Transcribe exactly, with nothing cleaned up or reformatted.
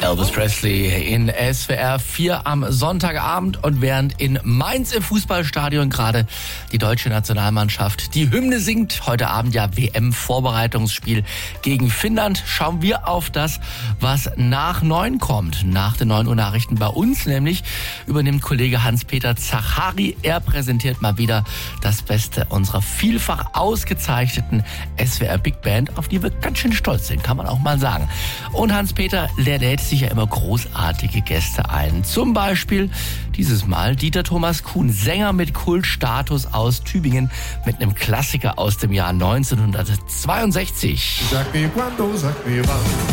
Elvis Presley in S W R vier am Sonntagabend, und während in Mainz im Fußballstadion gerade die deutsche Nationalmannschaft die Hymne singt, heute Abend ja W M-Vorbereitungsspiel gegen Finnland, schauen wir auf das, was nach neun kommt. Nach den neun Uhr Nachrichten bei uns nämlich übernimmt Kollege Hans-Peter Zachari. Er präsentiert mal wieder das Beste unserer vielfach ausgezeichneten S W R Big Band, auf die wir ganz schön stolz sind, kann man auch mal sagen. Und Hans-Peter, der lädt sich ja immer großartige Gäste ein. Zum Beispiel dieses Mal Dieter Thomas Kuhn, Sänger mit Kultstatus aus Tübingen, mit einem Klassiker aus dem Jahr neunzehnhundertzweiundsechzig. Sag mir quando, sag mir wann.